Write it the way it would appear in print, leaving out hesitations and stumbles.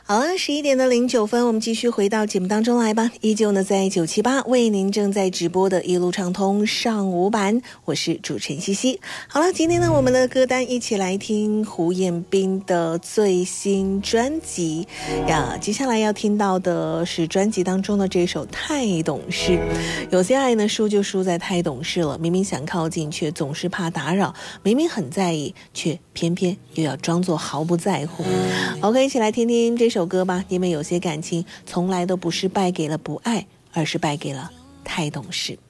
好了，11:09，我们继续回到节目当中来吧。依旧呢，在978为您正在直播的一路畅通上午版，我是主持人西西。好了，今天呢，我们的歌单一起来听胡彦斌的最新专辑呀。接下来要听到的是专辑当中的这首《太懂事》。有些爱呢，输就输在太懂事了，明明想靠近，却总是怕打扰；明明很在意，却偏偏又要装作毫不在乎。OK， 一起来听听这首歌吧。因为有些感情从来都不是败给了不爱，而是败给了太懂事。